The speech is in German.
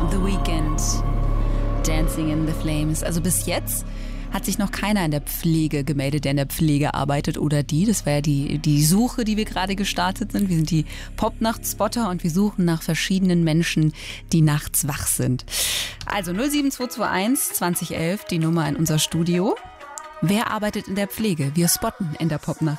The Weeknd, Dancing in the Flames. Also bis jetzt hat sich noch keiner in der Pflege gemeldet, der in der Pflege arbeitet oder die. Das war ja die Suche, die wir gerade gestartet sind. Wir sind die Popnacht-Spotter und wir suchen nach verschiedenen Menschen, die nachts wach sind. Also 07221 2011, die Nummer in unser Studio. Wer arbeitet in der Pflege? Wir spotten in der Popnacht.